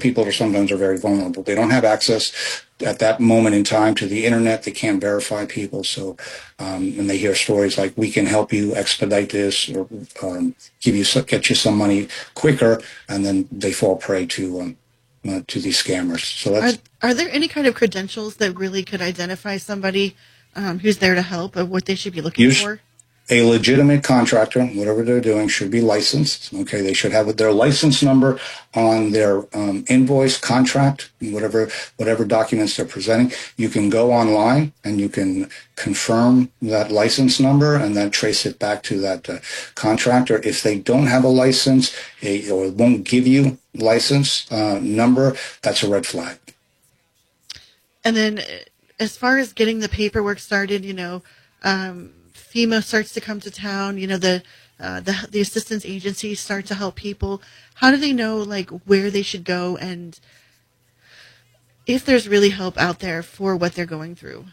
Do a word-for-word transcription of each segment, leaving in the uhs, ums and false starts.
people are sometimes are very vulnerable. They don't have access at that moment in time to the internet. They can't verify people. So, um, and they hear stories like, we can help you expedite this, or um, give you, get you some money quicker. And then they fall prey to, um, uh, to these scammers. So that's. Are, are there any kind of credentials that really could identify somebody um, who's there to help, or what they should be looking for? A legitimate contractor, whatever they're doing, should be licensed. Okay, they should have their license number on their um, invoice, contract, whatever whatever documents they're presenting. You can go online and you can confirm that license number and then trace it back to that uh, contractor. If they don't have a license, a, or won't give you license uh, number, that's a red flag. And then, as far as getting the paperwork started, you know. Um, FEMA starts to come to town, you know, the, uh, the the assistance agencies start to help people. How do they know, like, where they should go and if there's really help out there for what they're going through?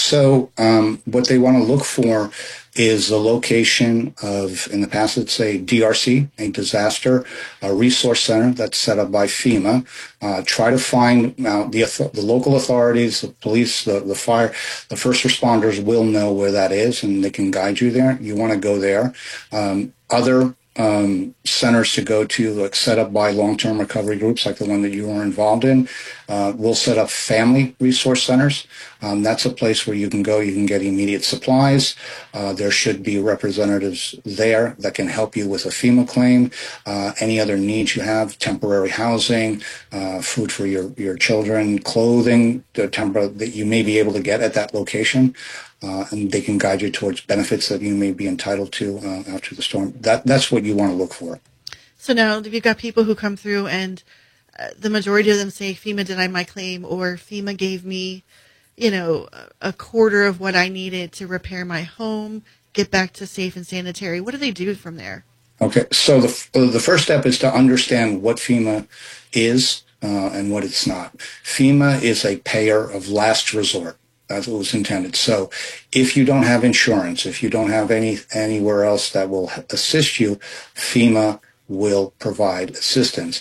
So um, what they want to look for is the location of, in the past, let's say D R C, a disaster a resource center that's set up by FEMA. Uh, try to find uh, the the local authorities, the police, the, the fire, the first responders will know where that is, and they can guide you there. You want to go there. Um, other Um, centers to go to, like set up by long-term recovery groups like the one that you were involved in. Uh, we'll set up family resource centers. Um, that's a place where you can go, you can get immediate supplies. Uh, there should be representatives there that can help you with a FEMA claim, uh, any other needs you have, temporary housing, uh, food for your, your children, clothing, the temper that you may be able to get at that location. Uh, and they can guide you towards benefits that you may be entitled to uh, after the storm. That That's what you want to look for. So now you've got people who come through and uh, the majority of them say FEMA denied my claim, or FEMA gave me, you know, a quarter of what I needed to repair my home, get back to safe and sanitary. What do they do from there? Okay, so the, uh, the first step is to understand what FEMA is uh, and what it's not. FEMA is a payer of last resort. That's what was intended. So if you don't have insurance, if you don't have any anywhere else that will assist you, FEMA will provide assistance.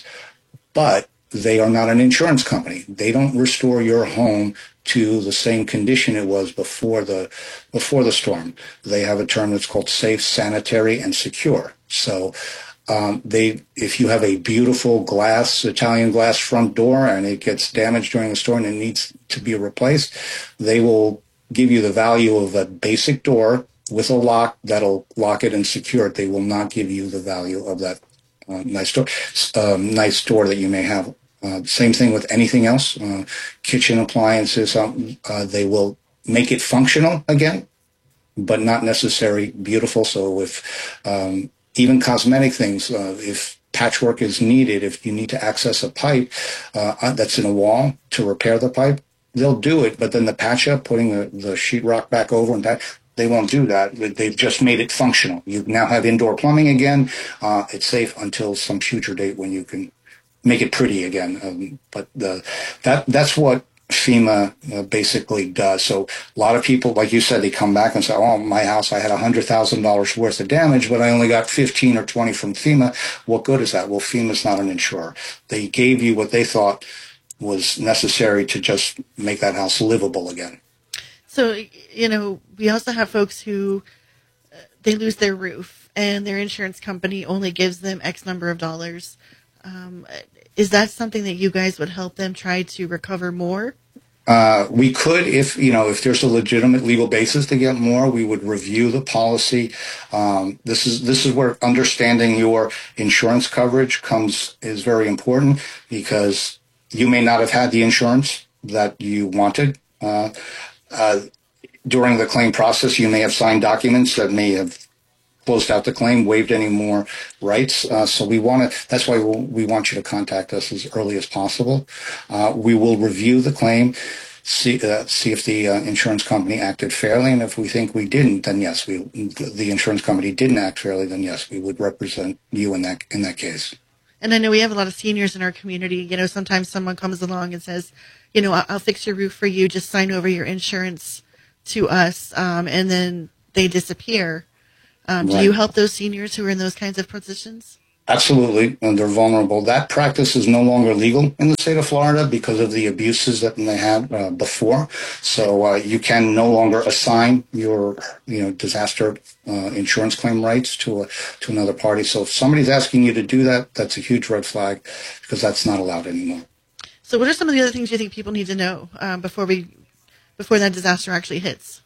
But they are not an insurance company. They don't restore your home to the same condition it was before the before the storm. They have a term that's called safe, sanitary, and secure. So Um, they, if you have a beautiful glass, Italian glass front door and it gets damaged during the storm and it needs to be replaced, they will give you the value of a basic door with a lock that'll lock it and secure it. They will not give you the value of that uh, nice door, um, nice door that you may have. Uh, same thing with anything else, uh, kitchen appliances. Um, uh, they will make it functional again, but not necessarily beautiful. So if um, even cosmetic things, uh, if patchwork is needed, if you need to access a pipe uh, that's in a wall to repair the pipe, they'll do it. But then the patch up, putting the, the sheetrock back over and that, they won't do that. They've just made it functional. You now have indoor plumbing again. Uh, it's safe until some future date when you can make it pretty again. Um, but the, that that's what FEMA uh, basically does. So a lot of people, like you said, they come back and say, oh, my house, I had one hundred thousand dollars worth of damage, but I only got fifteen or twenty from FEMA. What good is that? Well, FEMA's not an insurer. They gave you what they thought was necessary to just make that house livable again. So, you know, we also have folks who, uh, they lose their roof and their insurance company only gives them X number of dollars. Um, is that something that you guys would help them try to recover more? Uh, we could, if, you know, if there's a legitimate legal basis to get more, we would review the policy. Um, this is, this is where understanding your insurance coverage comes, is very important, because you may not have had the insurance that you wanted. Uh, uh, during the claim process, you may have signed documents that may have closed out the claim, waived any more rights. Uh, so we want to, that's why we'll, we want you to contact us as early as possible. Uh, we will review the claim, see, uh, see if the uh, insurance company acted fairly. And if we think we didn't, then yes, we, the insurance company didn't act fairly, then yes, we would represent you in that, in that case. And I know we have a lot of seniors in our community. You know, sometimes someone comes along and says, you know, I'll, I'll fix your roof for you. Just sign over your insurance to us. Um, and then they disappear. Um, do right. you help those seniors who are in those kinds of positions? Absolutely, and they're vulnerable. That practice is no longer legal in the state of Florida because of the abuses that they had uh, before. So uh, you can no longer assign your, you know, disaster uh, insurance claim rights to a to another party. So if somebody's asking you to do that, that's a huge red flag because that's not allowed anymore. So, what are some of the other things you think people need to know um, before we before that disaster actually hits?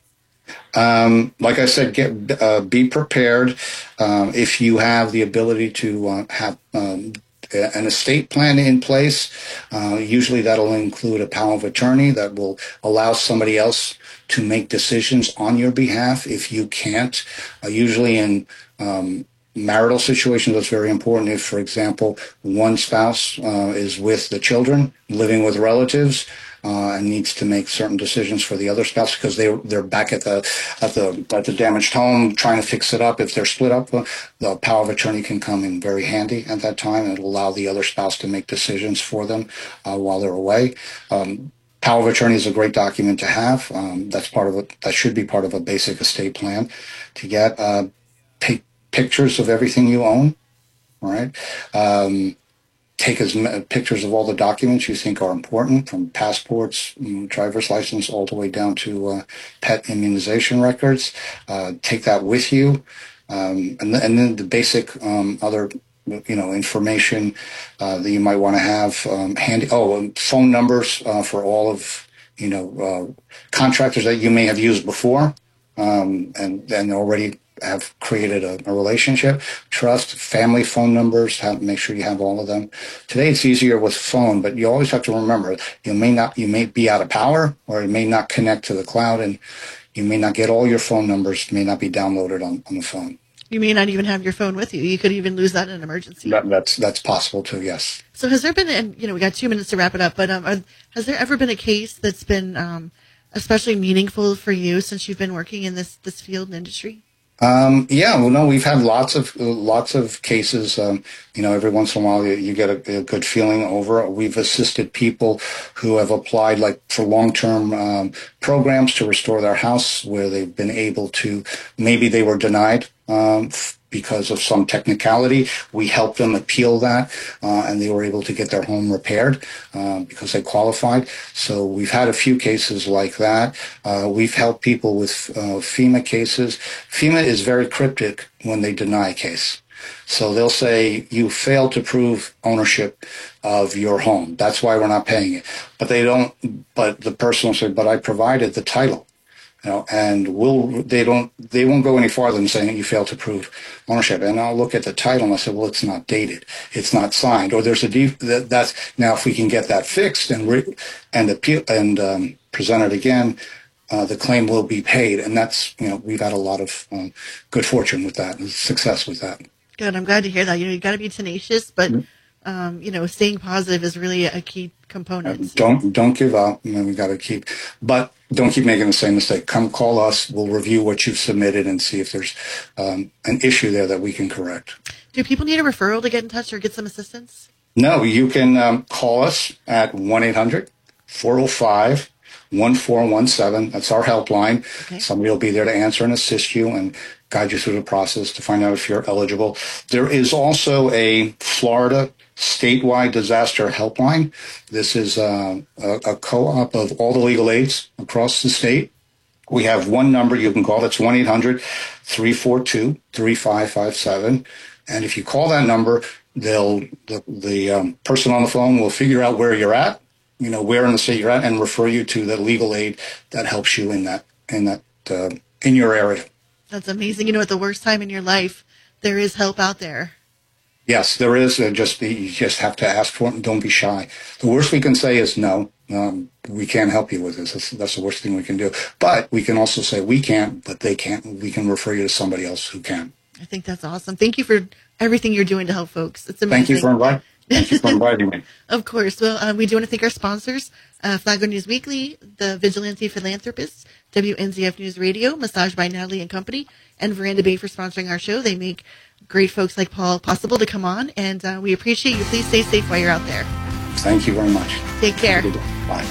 Um, like I said, get uh, be prepared. Um, if you have the ability to uh, have um, an estate plan in place, uh, usually that'll include a power of attorney that will allow somebody else to make decisions on your behalf if you can't. Uh, usually in um, marital situations, that's very important. If, for example, one spouse uh, is with the children, living with relatives, uh, and needs to make certain decisions for the other spouse because they they're back at the at the at the damaged home trying to fix it up. If they're split up, uh, the power of attorney can come in very handy at that time, and it'll allow the other spouse to make decisions for them uh, while they're away. Um, Power of attorney is a great document to have. Um, that's part of it. That should be part of a basic estate plan to get. Uh, take pictures of everything you own. All right. Um, take as m- pictures of all the documents you think are important, from passports, mm, driver's license, all the way down to uh, pet immunization records. Uh, take that with you, um, and, th- and then the basic um, other, you know, information uh, that you might want to have um, handy. Oh, and phone numbers uh, for all of, you know, uh, contractors that you may have used before, um, and and already have created a, a relationship, trust, family phone numbers, have, make sure you have all of them. Today it's easier with phone, but you always have to remember you may not, you may be out of power or it may not connect to the cloud and you may not get all your phone numbers, may not be downloaded on, on the phone. You may not even have your phone with you. You could even lose that in an emergency. That, that's that's possible too, yes. So has there been, and you know, we got two minutes to wrap it up, but um, are, has there ever been a case that's been um, especially meaningful for you since you've been working in this, this field and industry? Um, yeah, well, no, we've had lots of lots of cases. Um, you know, every once in a while you, you get a, a good feeling over. We've assisted people who have applied, like for long-term um, programs to restore their house, where they've been able to. Maybe they were denied um, f- because of some technicality. We helped them appeal that, uh, and they were able to get their home repaired uh, because they qualified. So we've had a few cases like that. Uh, we've helped people with uh, FEMA cases. FEMA is very cryptic when they deny a case. So they'll say, you failed to prove ownership of your home. That's why we're not paying it. But they don't, but the person will say, but I provided the title. You know, and will they don't they won't go any farther than saying you failed to prove ownership. And I'll look at the title and I say, well, it's not dated, it's not signed, or there's a de- that, that's now if we can get that fixed and re- and appeal and um, present it again, uh, the claim will be paid. And that's, you know, we've had a lot of um, good fortune with that and success with that. Good. I'm glad to hear that. You know, you got to be tenacious, but um, you know, staying positive is really a key component. Uh, don't don't give up. You know, we got to keep, but don't keep making the same mistake. Come call us. We'll review what you've submitted and see if there's um, an issue there that we can correct. Do people need a referral to get in touch or get some assistance? No, you can um, call us at one eight hundred four oh five one four one seven. That's our helpline. Okay. Somebody will be there to answer and assist you and guide you through the process to find out if you're eligible. There is also a Florida statewide disaster helpline. This is uh, a, a co-op of all the legal aids across the state. We have one number you can call. It's one eight hundred three four two three five five seven. And if you call that number, they'll the, the um, person on the phone will figure out where you're at, you know, where in the state you're at, and refer you to the legal aid that helps you in that in that uh, in your area. That's amazing. You know, at the worst time in your life, there is help out there. Yes, there is. Uh, just you just have to ask for it and don't be shy. The worst we can say is no. Um, we can't help you with this. That's, that's the worst thing we can do. But we can also say we can't, but they can't. We can refer you to somebody else who can. I think that's awesome. Thank you for everything you're doing to help folks. It's amazing. Thank you for inviting. Thank you for inviting me. Of course. Well, uh, we do want to thank our sponsors, uh, Flagler News Weekly, the Vigilante Philanthropists, W N Z F News Radio, Massage by Natalie and Company, and Veranda Bay for sponsoring our show. They make great folks like Paul possible to come on, and uh, we appreciate you. Please stay safe while you're out there. Thank you very much. Take care. Bye.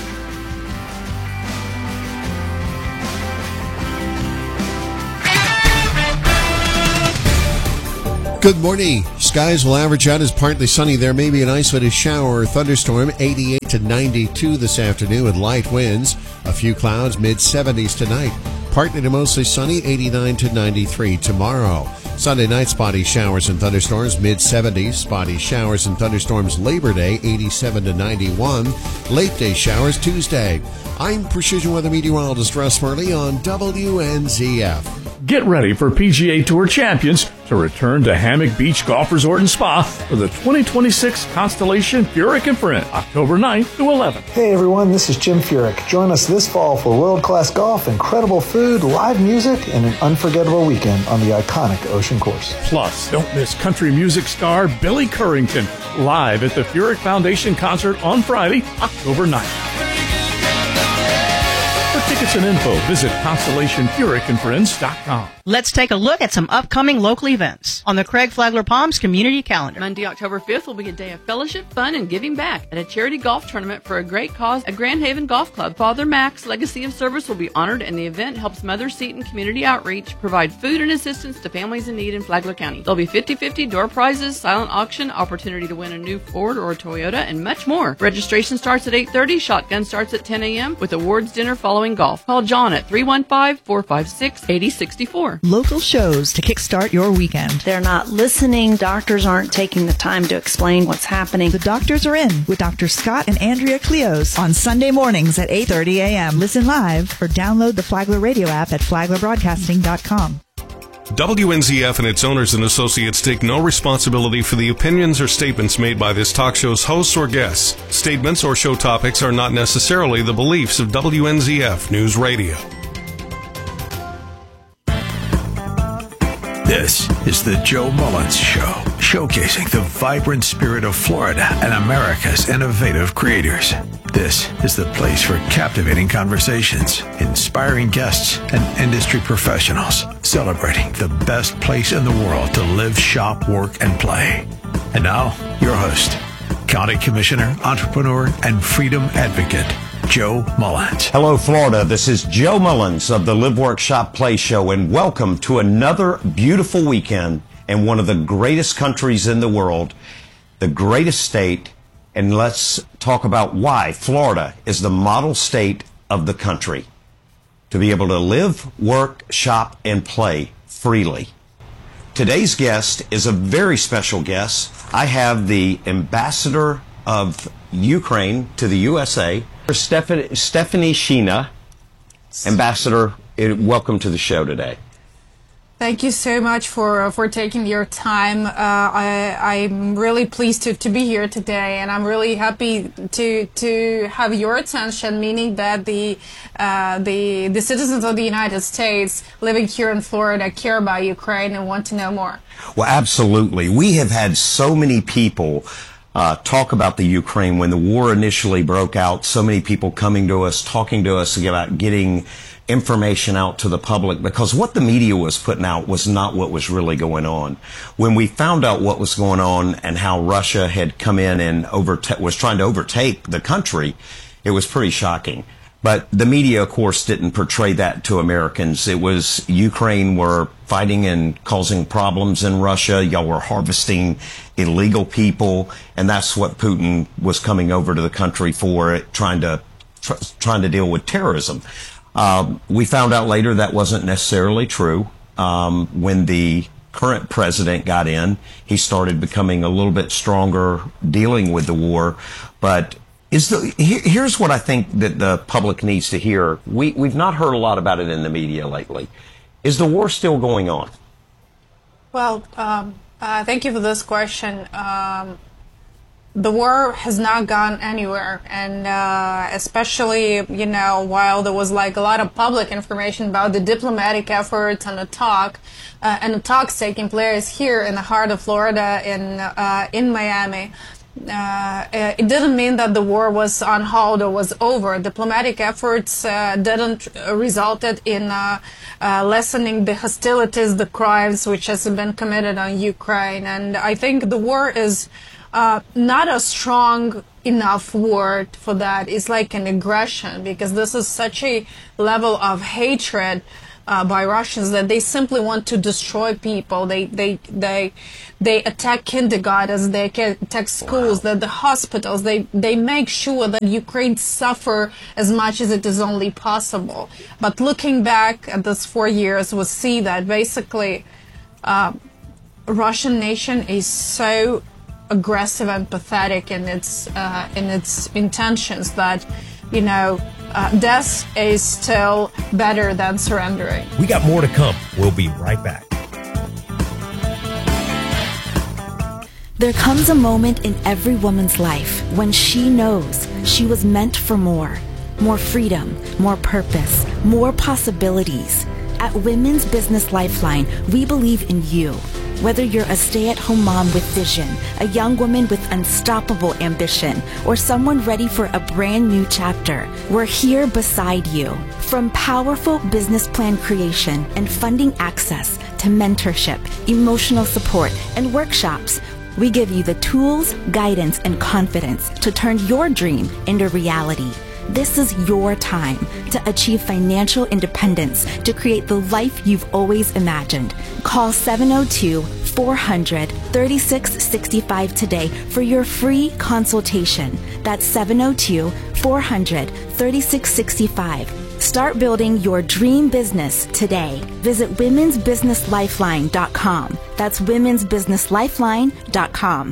Good morning. Skies will average out as partly sunny. There may be an isolated shower or thunderstorm. eighty-eight to ninety-two this afternoon with light winds. A few clouds, mid seventies tonight. Partly to mostly sunny, eighty-nine to ninety-three tomorrow. Sunday night, spotty showers and thunderstorms, mid seventies. Spotty showers and thunderstorms Labor Day, eighty-seven to ninety-one. Late day showers Tuesday. I'm Precision Weather Meteorologist Russ Murley on W N Z F. Get ready for P G A Tour champions to return to Hammock Beach Golf Resort and Spa for the twenty twenty-six Constellation Furyk and Friend, October ninth to eleventh. Hey everyone, this is Jim Furyk. Join us this fall for world-class golf, incredible food, live music, and an unforgettable weekend on the iconic Ocean Course. Plus, don't miss country music star Billy Currington live at the Furyk Foundation concert on Friday, October ninth. For tickets and info, visit Constellation Furyk and Friends dot com. Let's take a look at some upcoming local events on the Craig Flagler Palms community calendar. Monday, October fifth will be a day of fellowship, fun, and giving back at a charity golf tournament for a great cause at Grand Haven Golf Club. Father Mac's legacy of service will be honored, and the event helps Mother Seton Community Outreach provide food and assistance to families in need in Flagler County. There'll be fifty-fifty door prizes, silent auction, opportunity to win a new Ford or a Toyota, and much more. Registration starts at eight thirty, shotgun starts at ten a.m., with awards dinner following golf. Call John at three one five, four five six, eight zero six four. Local shows to kickstart your weekend. They're not listening. Doctors aren't taking the time to explain what's happening. The Doctors Are In with Doctor Scott and Andrea Cleos on Sunday mornings at eight thirty a.m. Listen live or download the Flagler Radio app at flagler broadcasting dot com. W N Z F and its owners and associates take no responsibility for the opinions or statements made by this talk show's hosts or guests. Statements or show topics are not necessarily the beliefs of W N Z F News Radio. This is the Joe Mullins Show, showcasing the vibrant spirit of Florida and America's innovative creators. This is the place for captivating conversations, inspiring guests, and industry professionals celebrating the best place in the world to live, shop, work, and play. And now, your host, County Commissioner, entrepreneur, and freedom advocate, Joe Mullins. Hello, Florida. This is Joe Mullins of the Live, Work, Shop, Play Show, and welcome to another beautiful weekend in one of the greatest countries in the world, the greatest state, and let's talk about why Florida is the model state of the country to be able to live, work, shop, and play freely. Today's guest is a very special guest. I have the ambassador of Ukraine to the U S A, Stephanie, Stephanie Sheena. Ambassador, welcome to the show today. Thank you so much for for taking your time. Uh, I, I'm really pleased to, to be here today, and I'm really happy to to have your attention. Meaning that the uh, the the citizens of the United States living here in Florida care about Ukraine and want to know more. Well, absolutely. We have had so many people Uh, talk about the Ukraine when the war initially broke out. So many people coming to us, talking to us about getting information out to the public, because what the media was putting out was not what was really going on. When we found out what was going on and how Russia had come in and overta- was trying to overtake the country, it was pretty shocking. But the media, of course, didn't portray that to Americans. It was Ukraine were fighting and causing problems in Russia. Y'all were harvesting illegal people, and that's what Putin was coming over to the country for, trying to tr- trying to deal with terrorism. Um, we found out later that wasn't necessarily true. Um, when the current president got in, he started becoming a little bit stronger dealing with the war, but Is the here's what I think that the public needs to hear. We we've not heard a lot about it in the media lately. Is the war still going on? Well, um, uh, thank you for this question. Um, the war has not gone anywhere, and uh, especially you know while there was like a lot of public information about the diplomatic efforts and the talk uh, and the talks taking place here in the heart of Florida in uh, in Miami. Uh, it didn't mean that the war was on hold or was over. Diplomatic efforts uh, didn't uh, resulted in uh, uh, lessening the hostilities, the crimes which has been committed on Ukraine. And I think the war is uh, not a strong enough word for that. It's like an aggression, because this is such a level of hatred uh, by Russians, that they simply want to destroy people. They they they they attack kindergartens, they attack schools, wow. the, the hospitals. They they make sure that Ukraine suffer as much as it is only possible. But looking back at those four years, we see that basically uh, Russian nation is so aggressive and pathetic in its uh, in its intentions that, you know, uh, death is still better than surrendering. We got more to come. We'll be right back. There comes a moment in every woman's life when she knows she was meant for more. More freedom, more purpose, more possibilities. At Women's Business Lifeline, we believe in you. Whether you're a stay-at-home mom with vision, a young woman with unstoppable ambition, or someone ready for a brand new chapter, we're here beside you. From powerful business plan creation and funding access to mentorship, emotional support, and workshops, we give you the tools, guidance, and confidence to turn your dream into reality. This is your time to achieve financial independence, to create the life you've always imagined. Call seven oh two, four hundred, thirty-six sixty-five today for your free consultation. That's seven oh two, four hundred, thirty-six sixty-five. Start building your dream business today. Visit womens business lifeline dot com. That's womens business lifeline dot com.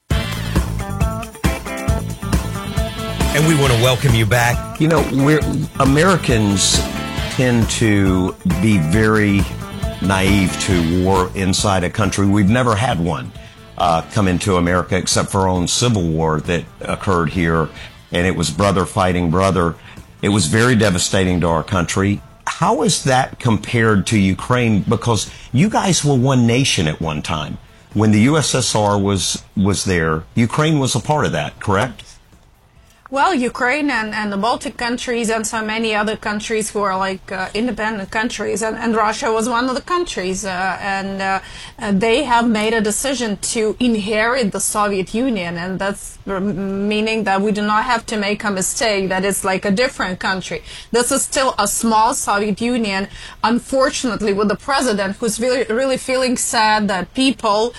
And we want to welcome you back. You know, we're Americans tend to be very naive to war inside a country. We've never had one uh, come into America except for our own civil war that occurred here, and it was brother fighting brother. It was very devastating to our country. How is that compared to Ukraine? Because you guys were one nation at one time. When the U S S R was was there, Ukraine was a part of that, correct? Well, Ukraine and, and the Baltic countries and so many other countries who are like uh, independent countries, and, and Russia was one of the countries, uh, and uh, they have made a decision to inherit the Soviet Union, and that's meaning that we do not have to make a mistake that it's like a different country. This is still a small Soviet Union, unfortunately, with the president who's really, really feeling sad that people,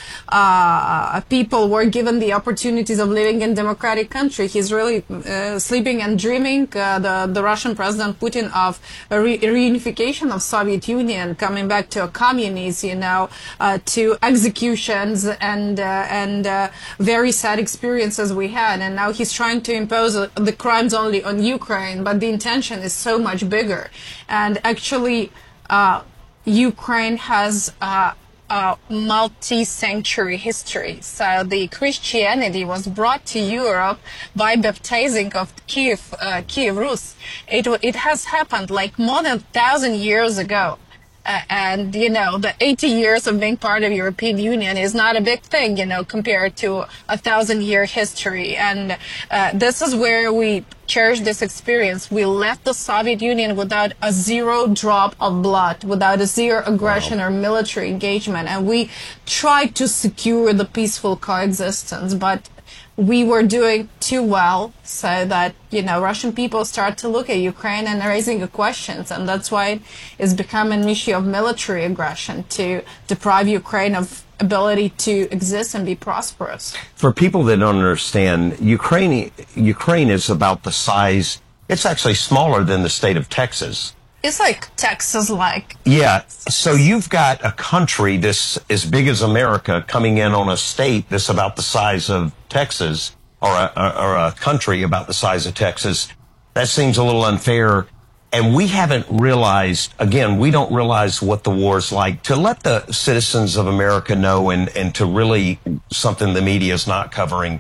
uh, people were given the opportunities of living in democratic country. He's really Uh, sleeping and dreaming, uh, the, the Russian President Putin, of a re reunification of Soviet Union, coming back to a communism, you know, uh, to executions and uh, and uh, very sad experiences we had. And now he's trying to impose uh, the crimes only on Ukraine, but the intention is so much bigger. And actually, uh, Ukraine has uh, Uh, multi-century history. So the Christianity was brought to Europe by baptizing of Kiev, uh, Kiev Rus. It, it has happened like more than a thousand years ago. Uh, and, you know, the eighty years of being part of European Union is not a big thing, you know, compared to a thousand year history. And uh, this is where we cherish this experience. We left the Soviet Union without a zero drop of blood, without a zero aggression wow. or military engagement. And we tried to secure the peaceful coexistence, but we were doing too well, so that, you know, Russian people start to look at Ukraine and raising the questions, and that's why it's become an issue of military aggression to deprive Ukraine of ability to exist and be prosperous. For people that don't understand, Ukraine Ukraine is about the size. It's actually smaller than the state of Texas. It's like Texas-like. Yeah. So you've got a country this as big as America coming in on a state that's about the size of Texas, or a, or a country about the size of Texas. That seems a little unfair. And we haven't realized, again, we don't realize what the war is like. To let the citizens of America know, and, and to really, something the media is not covering,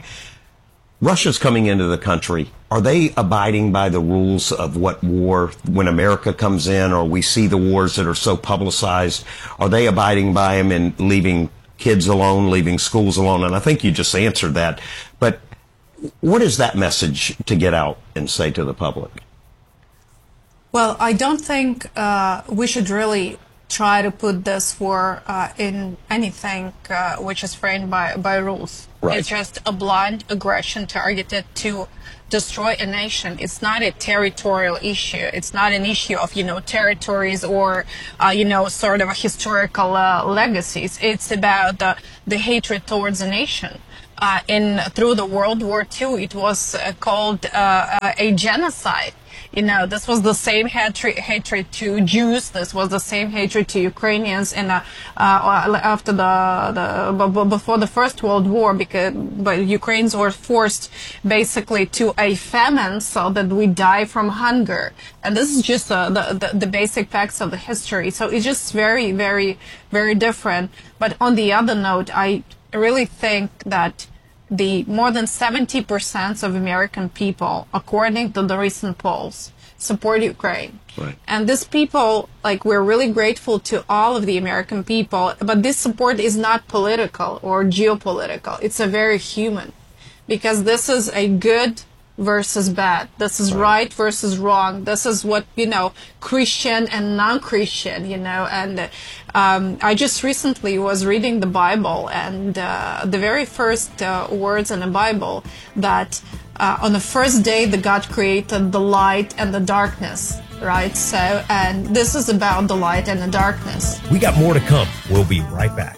Russia's coming into the country. Are they abiding by the rules of what war, when America comes in, or we see the wars that are so publicized, are they abiding by them and leaving kids alone, leaving schools alone? And I think you just answered that. But what is that message to get out and say to the public? Well, I don't think uh, we should really try to put this war uh, in anything uh, which is framed by, by rules. Right. It's just a blind aggression targeted to destroy a nation. It's not a territorial issue. It's not an issue of, you know, territories or, uh, you know, sort of historical uh, legacies. It's about the, the hatred towards a nation. Uh, in through the World War Two, it was uh, called uh, a genocide. You know, this was the same hatred, hatred to Jews. This was the same hatred to Ukrainians. And uh, uh, after the, the before the First World War, because but Ukrainians were forced basically to a famine so that we die from hunger. And this is just uh, the, the the basic facts of the history. So it's just very, very, very different. But on the other note, I really think that the more than seventy percent of American people, according to the recent polls, support Ukraine. Right. And these people, like, we're really grateful to all of the American people, but this support is not political or geopolitical. It's a very human, because this is a good versus bad. This is right versus wrong. This is what, you know, Christian and non-Christian, you know, and um, I just recently was reading the Bible, and uh, the very first uh, words in the Bible that uh, on the first day that God created the light and the darkness, right? So, and this is about the light and the darkness. We got more to come. We'll be right back.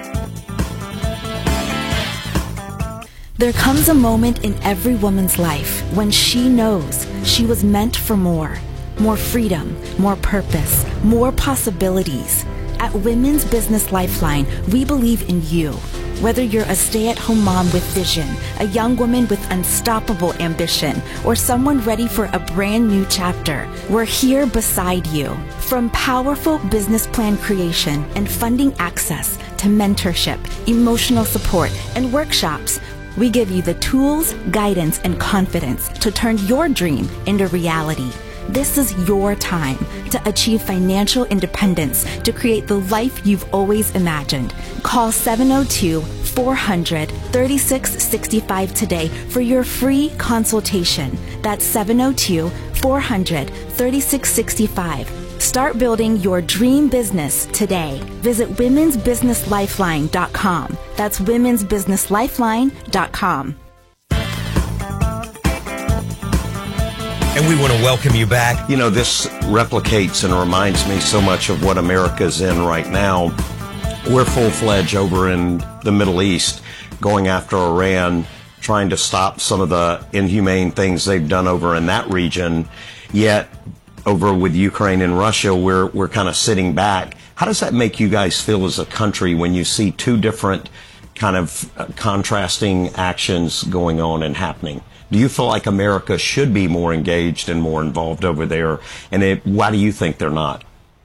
There comes a moment in every woman's life when she knows she was meant for more. More freedom, more purpose, more possibilities. At Women's Business Lifeline, we believe in you. Whether you're a stay-at-home mom with vision, a young woman with unstoppable ambition, or someone ready for a brand new chapter, we're here beside you. From powerful business plan creation and funding access to mentorship, emotional support, and workshops, we give you the tools, guidance, and confidence to turn your dream into reality. This is your time to achieve financial independence, to create the life you've always imagined. Call seven oh two, four hundred, thirty-six sixty-five today for your free consultation. That's seven oh two, four hundred, thirty-six sixty-five. Start building your dream business today. Visit womens business lifeline dot com. That's womens business lifeline dot com. And we want to welcome you back. You know, this replicates and reminds me so much of what America's in right now. We're full-fledged over in the Middle East, going after Iran, trying to stop some of the inhumane things they've done over in that region. Yet, over with Ukraine and Russia, we're we're kind of sitting back. How does that make you guys feel as a country when you see two different kind of uh, contrasting actions going on and happening? Do you feel like America should be more engaged and more involved over there? And it, why do you think they're not?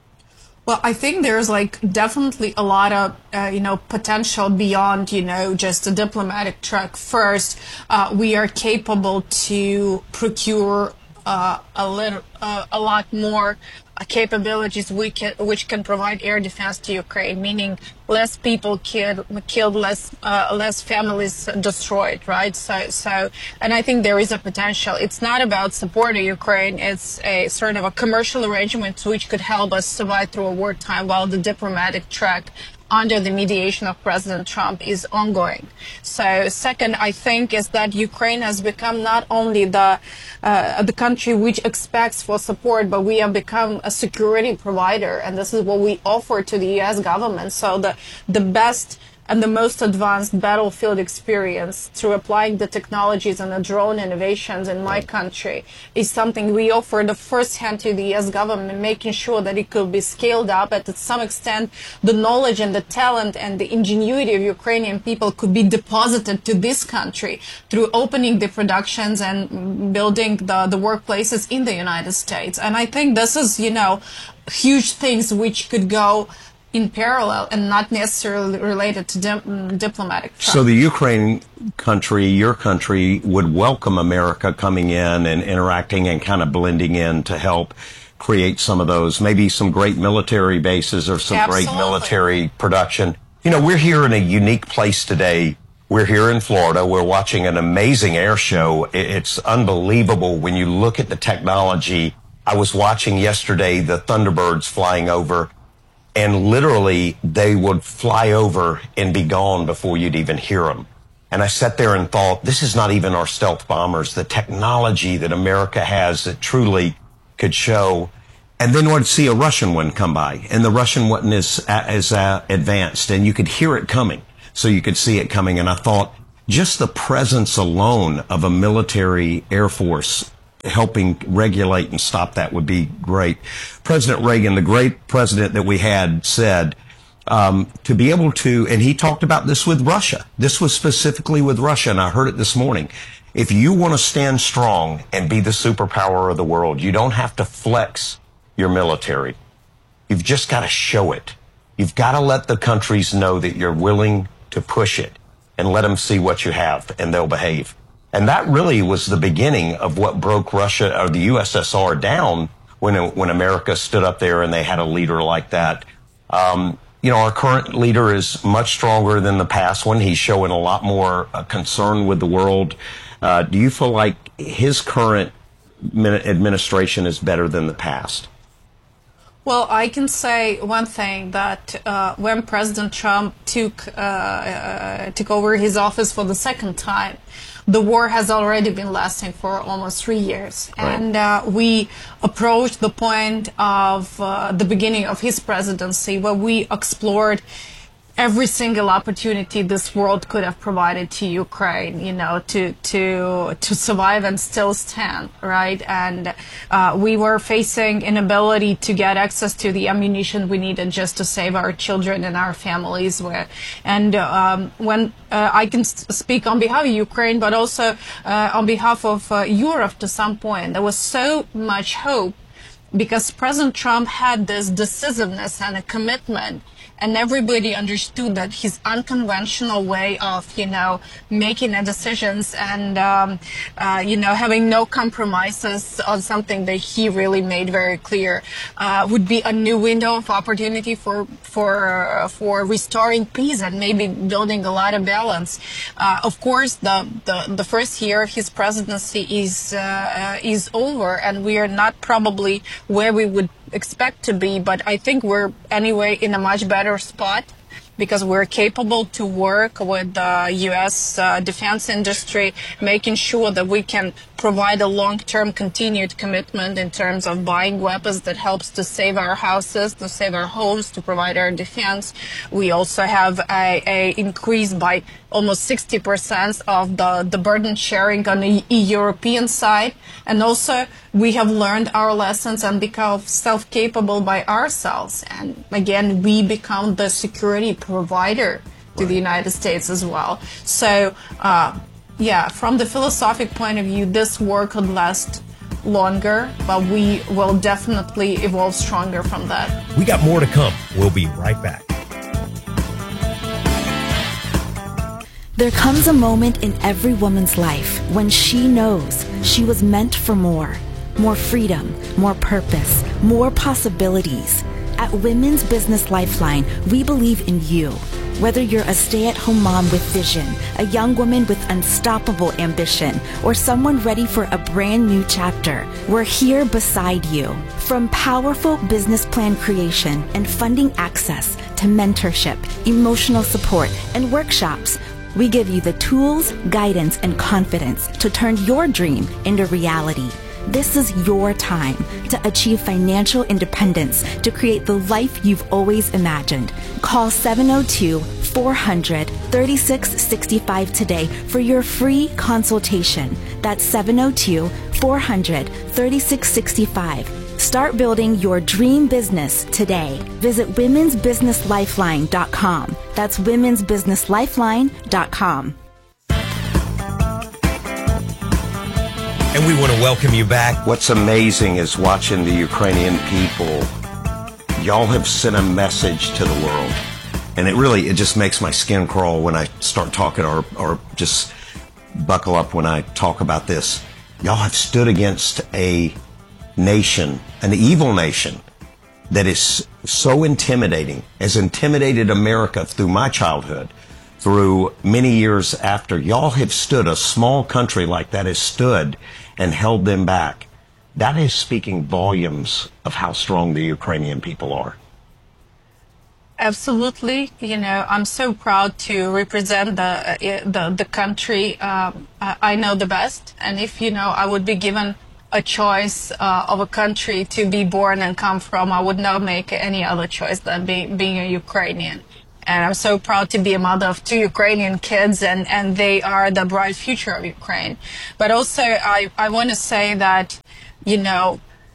Well, I think there's like definitely a lot of, uh, you know, potential beyond, you know, just a diplomatic track. First, uh, we are capable to procure uh, a little, uh, a lot more uh, capabilities we can, which can provide air defense to Ukraine, meaning less people killed, killed less, uh, less families destroyed, right? So, so, and I think there is a potential. It's not about supporting Ukraine. It's a sort of a commercial arrangement which could help us survive through a wartime while the diplomatic track under the mediation of President Trump is ongoing. So second, I think, is that Ukraine has become not only the uh, the country which expects for support, but we have become a security provider, and this is what we offer to the U S government. So the the best and the most advanced battlefield experience through applying the technologies and the drone innovations in my country is something we offer the first hand to the U S government, making sure that it could be scaled up, and to some extent the knowledge and the talent and the ingenuity of Ukrainian people could be deposited to this country through opening the productions and building the, the workplaces in the United States. And I think this is, you know, huge things which could go in parallel and not necessarily related to di- diplomatic track. So the Ukraine country, your country, would welcome America coming in and interacting and kind of blending in to help create some of those, maybe some great military bases or some Absolutely. great military production. You know, we're here in a unique place today. We're here in Florida. We're watching an amazing air show. It's unbelievable when you look at the technology. I was watching yesterday the Thunderbirds flying over, and literally they would fly over and be gone before you'd even hear them. And I sat there and thought, this is not even our stealth bombers, the technology that America has that truly could show. And then would see a Russian one come by, and the Russian wasn't as, as uh, advanced, and you could hear it coming. So you could see it coming. And I thought, just the presence alone of a military air force helping regulate and stop that would be great. President Reagan, the great president that we had, said, um, to be able to, and he talked about this with Russia. This was specifically with Russia, and I heard it this morning. If you want to stand strong and be the superpower of the world, you don't have to flex your military. You've just got to show it. You've got to let the countries know that you're willing to push it and let them see what you have, and they'll behave. And that really was the beginning of what broke Russia or the U S S R down when when America stood up there and they had a leader like that. Um, you know, our current leader is much stronger than the past one. He's showing a lot more uh, concern with the world. Uh, do you feel like his current administration is better than the past? Well, I can say one thing, that uh, when President Trump took uh, uh, took over his office for the second time, the war has already been lasting for almost three years. Right. And uh, we approached the point of uh, the beginning of his presidency where we explored every single opportunity this world could have provided to Ukraine, you know, to to to survive and still stand, right? And uh, we were facing inability to get access to the ammunition we needed just to save our children and our families. And um, when uh, I can speak on behalf of Ukraine, but also uh, on behalf of uh, Europe to some point, there was so much hope because President Trump had this decisiveness and a commitment. And everybody understood that his unconventional way of, you know, making the decisions and, um, uh, you know, having no compromises on something that he really made very clear uh, would be a new window of opportunity for for uh, for restoring peace and maybe building a lot of balance. Uh, of course, the, the the first year of his presidency is uh, uh, is over, and we are not probably where we would expect to be, but I think we're anyway in a much better spot because we're capable to work with the U S uh, defense industry, making sure that we can provide a long-term continued commitment in terms of buying weapons that helps to save our houses, to save our homes, to provide our defense. We also have a, a increase by almost sixty percent of the, the burden sharing on the European side. And also we have learned our lessons and become self-capable by ourselves. And again, we become the security provider to the United States as well. So, uh, yeah, from the philosophic point of view, this war could last longer, but we will definitely evolve stronger from that. We got more to come. We'll be right back. There comes a moment in every woman's life when she knows she was meant for more. More freedom, more purpose, more possibilities. At Women's Business Lifeline, we believe in you. Whether you're a stay-at-home mom with vision, a young woman with unstoppable ambition, or someone ready for a brand new chapter, we're here beside you. From powerful business plan creation and funding access to mentorship, emotional support, and workshops, we give you the tools, guidance, and confidence to turn your dream into reality. This is your time to achieve financial independence to create the life you've always imagined. Call seven oh two, four hundred, thirty-six sixty-five today for your free consultation. That's seven oh two, four hundred, thirty-six sixty-five. Start building your dream business today. Visit womens business lifeline dot com. That's womens business lifeline dot com. And we want to welcome you back. What's amazing is watching the Ukrainian people. Y'all have sent a message to the world. And it really, it just makes my skin crawl when I start talking or, or just buckle up when I talk about this. Y'all have stood against a nation, an evil nation that is so intimidating, has intimidated America through my childhood, through many years after. Y'all have stood, a small country like that has stood and held them back. That is speaking volumes of how strong the Ukrainian people are. absolutely. You know, I'm so proud to represent the uh, the, the country um, I, I know the best. And if, you know, I would be given a choice uh, of a country to be born and come from, I would not make any other choice than be, being a Ukrainian. And I'm so proud to be a mother of two Ukrainian kids, and, and they are the bright future of Ukraine. But also, I, I want to say that, you know,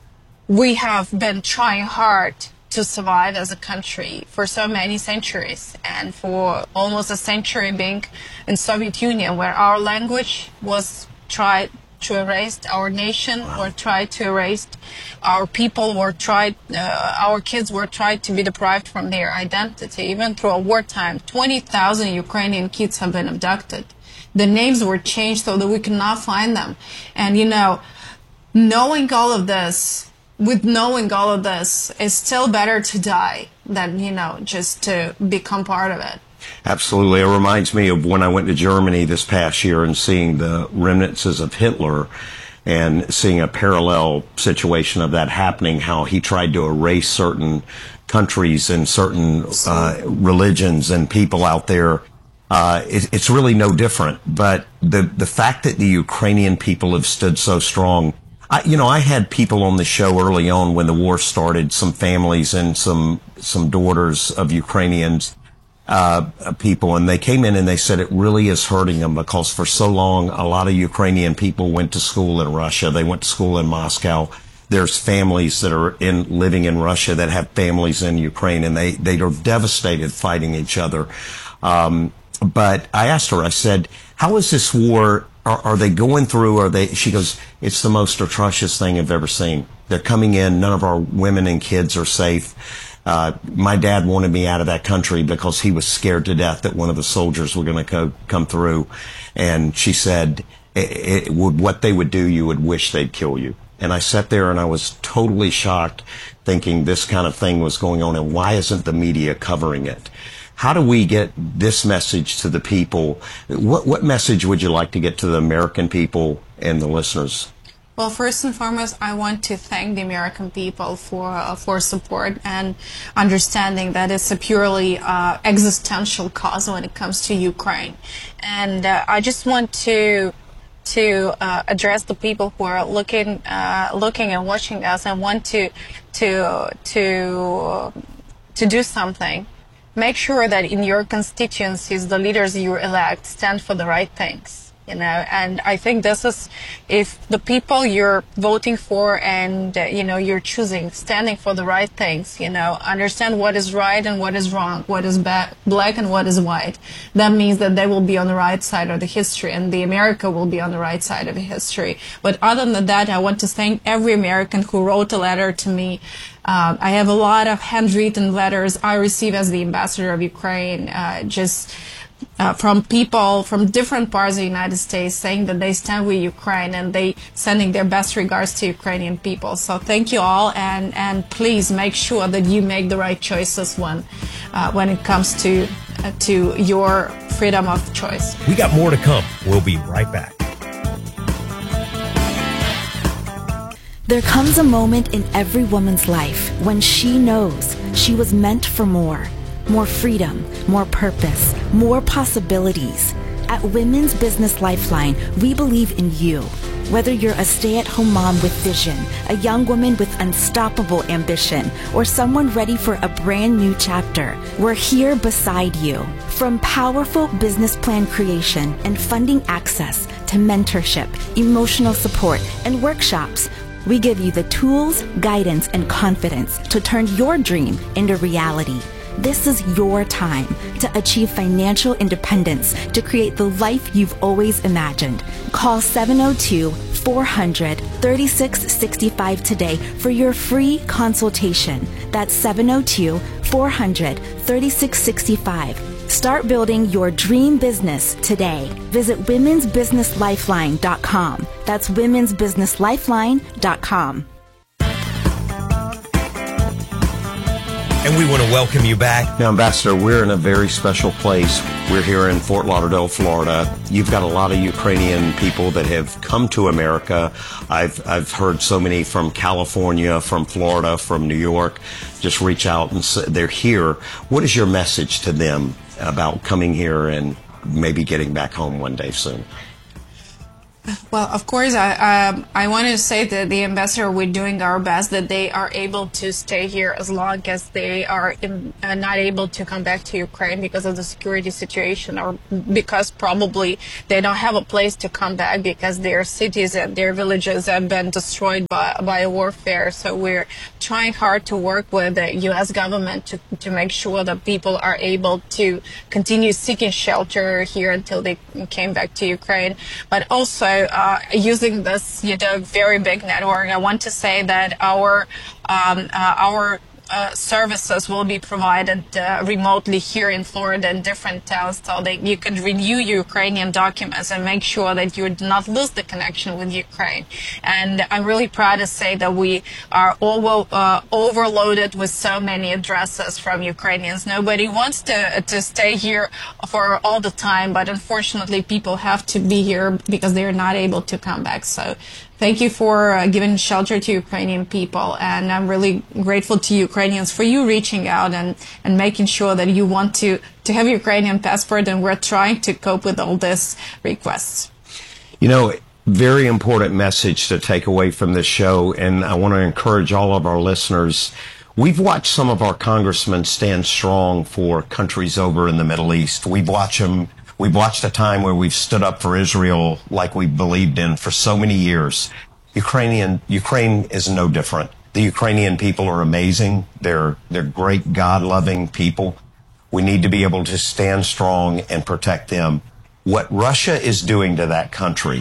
we have been trying hard to survive as a country for so many centuries, and for almost a century being in Soviet Union, where our language was tried to erase, our nation were tried to erase, our people were tried, uh, our kids were tried to be deprived from their identity. Even through a wartime, twenty thousand Ukrainian kids have been abducted. The names were changed so that we could not find them. And, you know, knowing all of this, with knowing all of this, it's still better to die than, you know, just to become part of it. Absolutely. It reminds me of when I went to Germany this past year and seeing the remnants of Hitler and seeing a parallel situation of that happening, how he tried to erase certain countries and certain uh, religions and people out there. Uh, it, it's really no different. But the, the fact that the Ukrainian people have stood so strong, I, you know, I had people on the show early on when the war started, some families and some, some daughters of Ukrainians, uh, people, and they came in and they said it really is hurting them because for so long, a lot of Ukrainian people went to school in Russia. They went to school in Moscow. There's families that are in, living in Russia that have families in Ukraine, and they, they are devastated fighting each other. Um, but I asked her, I said, how is this war? Are, are they going through, are they, she goes, it's the most atrocious thing I've ever seen. They're coming in. None of our women and kids are safe. Uh, my dad wanted me out of that country because he was scared to death that one of the soldiers were going to co- come through. And she said, it, it would, what they would do, you would wish they'd kill you. And I sat there and I was totally shocked thinking this kind of thing was going on, and why isn't the media covering it? How do we get this message to the people? What, what message would you like to get to the American people and the listeners? Well, first and foremost, I want to thank the American people for uh, for support and understanding that it's a purely uh, existential cause when it comes to Ukraine. And uh, I just want to to uh, address the people who are looking uh, looking and watching us and want to to to to do something. Make sure that in your constituencies, the leaders you elect stand for the right things. You know, and I think this is, if the people you're voting for and, uh, you know, you're choosing, standing for the right things, you know, understand what is right and what is wrong, what is ba- black and what is white. That means that they will be on the right side of the history, and the America will be on the right side of the history. But other than that, I want to thank every American who wrote a letter to me. Uh, I have a lot of handwritten letters I receive as the ambassador of Ukraine, uh, just Uh, from people from different parts of the United States saying that they stand with Ukraine and they sending their best regards to Ukrainian people. So thank you all, and, and please make sure that you make the right choices when uh, when it comes to uh, to your freedom of choice. We got more to come. We'll be right back. There comes a moment in every woman's life when she knows she was meant for more. More freedom, more purpose, more possibilities. At Women's Business Lifeline, we believe in you. Whether you're a stay-at-home mom with vision, a young woman with unstoppable ambition, or someone ready for a brand new chapter, we're here beside you. From powerful business plan creation and funding access to mentorship, emotional support, and workshops, we give you the tools, guidance, and confidence to turn your dream into reality. This is your time to achieve financial independence, to create the life you've always imagined. Call seven oh two, four hundred, thirty-six sixty-five today for your free consultation. That's seven oh two, four hundred, thirty-six sixty-five. Start building your dream business today. Visit womens business lifeline dot com. That's womens business lifeline dot com. And we want to welcome you back. Now, Ambassador, we're in a very special place. We're here in Fort Lauderdale, Florida. You've got a lot of Ukrainian people that have come to America. I've I've heard so many from California, from Florida, from New York, just reach out and say they're here. What is your message to them about coming here and maybe getting back home one day soon? Well, of course, I um, I want to say that the ambassador, we're doing our best that they are able to stay here as long as they are in, uh, not able to come back to Ukraine because of the security situation, or because probably they don't have a place to come back because their cities and their villages have been destroyed by, by warfare. So we're trying hard to work with the U S government to, to make sure that people are able to continue seeking shelter here until they came back to Ukraine. But also, Uh, using this, you know, very big network, I want to say that our um, uh, our uh, services will be provided uh, remotely here in Florida in different towns, so that you can renew your Ukrainian documents and make sure that you do not lose the connection with Ukraine. And I'm really proud to say that we are over, uh, overloaded with so many addresses from Ukrainians. Nobody wants to to stay here for all the time, but unfortunately, people have to be here because they are not able to come back. So thank you for uh, giving shelter to Ukrainian people, and I'm really grateful to Ukrainians for you reaching out and, and making sure that you want to, to have Ukrainian passport, and we're trying to cope with all these requests. You know, very important message to take away from this show, and I want to encourage all of our listeners. We've watched some of our congressmen stand strong for countries over in the Middle East. We've watched them We've watched a time where we've stood up for Israel like we believed in for so many years. Ukrainian, Ukraine is no different. The Ukrainian people are amazing. They're, they're great, God-loving people. We need to be able to stand strong and protect them. What Russia is doing to that country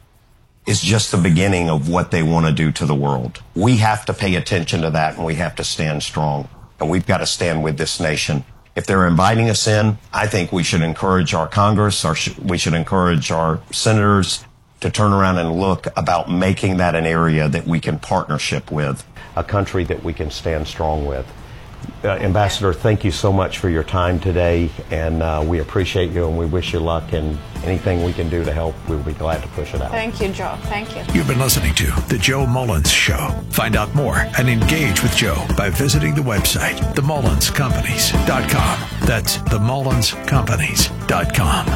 is just the beginning of what they want to do to the world. We have to pay attention to that, and we have to stand strong. And we've got to stand with this nation. If they're inviting us in, I think we should encourage our Congress, or sh- we should encourage our senators to turn around and look about making that an area that we can partnership with, a country that we can stand strong with. Uh, Ambassador, thank you so much for your time today, and uh, we appreciate you, and we wish you luck, and anything we can do to help, we'll be glad to push it out. Thank you, Joe. Thank you. You've been listening to The Joe Mullins Show. Find out more and engage with Joe by visiting the website, the mullins companies dot com. That's the mullins companies dot com.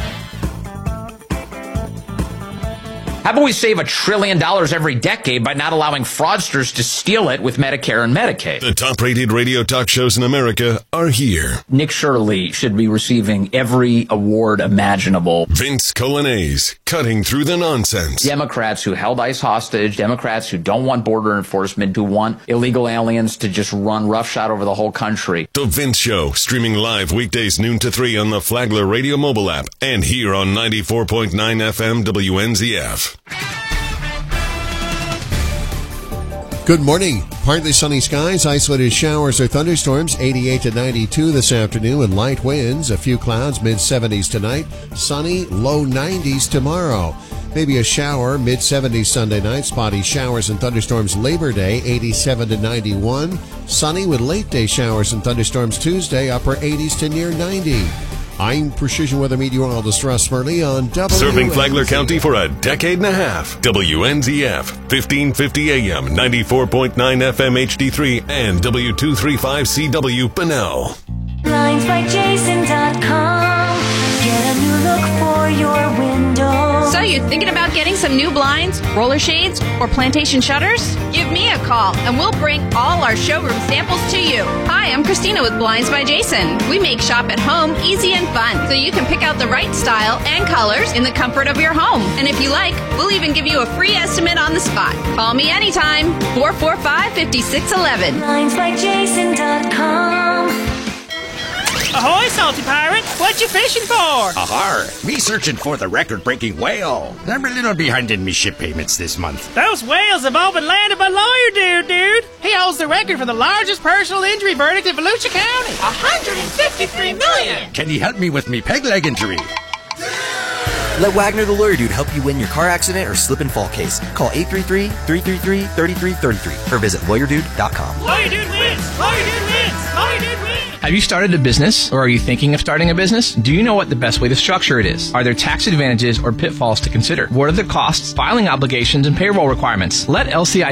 How about we save a trillion dollars every decade by not allowing fraudsters to steal it with Medicare and Medicaid? The top-rated radio talk shows in America are here. Nick Shirley should be receiving every award imaginable. Vince Colanese, cutting through the nonsense. Democrats who held ICE hostage, Democrats who don't want border enforcement, who want illegal aliens to just run roughshod over the whole country. The Vince Show, streaming live weekdays noon to three on the Flagler Radio mobile app and here on ninety-four point nine F M W N Z F. Good morning. Partly sunny skies, isolated showers or thunderstorms, eighty-eight to ninety-two this afternoon with light winds, a few clouds, mid seventies tonight, sunny, low nineties tomorrow. Maybe a shower, mid seventies Sunday night, spotty showers and thunderstorms Labor Day, eighty-seven to ninety-one, sunny with late day showers and thunderstorms Tuesday, upper eighties to near ninety. I'm Precision Weather Meteorologist Russ Murley on W N Z F. Serving Flagler County for a decade and a half. W N Z F, fifteen fifty A M, ninety-four point nine F M H D three, and W two thirty-five C W Bunnell. Blinds by Jason dot com. Get a new look for your window. So you're thinking about getting some new blinds, roller shades, or plantation shutters? Give me a call and we'll bring all our showroom samples to you. Hi, I'm Christina with Blinds by Jason. We make shop at home easy and fun so you can pick out the right style and colors in the comfort of your home. And if you like, we'll even give you a free estimate on the spot. Call me anytime, four four five, five six one one. Blinds by Jason dot com. Ahoy, salty pirate! What you fishing for? Ahar! Me searching for the record-breaking whale. I'm a little behind in me ship payments this month. Those whales have all been landed by lawyer dude, dude. He holds the record for the largest personal injury verdict in Volusia County. one hundred fifty-three million! Can you help me with me peg leg injury? Let Wagner the Lawyer Dude help you win your car accident or slip and fall case. Call eight three three, three three three, three three three three or visit lawyer dude dot com. Lawyer Dude wins! Lawyer Dude wins! Lawyer Dude wins! Have you started a business, or are you thinking of starting a business? Do you know what the best way to structure it is? Are there tax advantages or pitfalls to consider? What are the costs, filing obligations, and payroll requirements? Let L C I